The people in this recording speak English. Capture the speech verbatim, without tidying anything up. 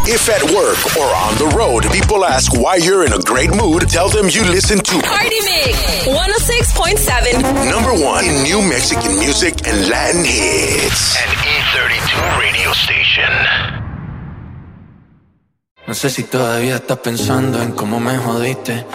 If at work or on the road, people ask why you're in a great mood, tell them you listen to Party Mix one oh six point seven. Number one in new Mexican music and Latin hits. An E thirty-two radio station. No sé si todavía estás pensando en cómo me jodiste.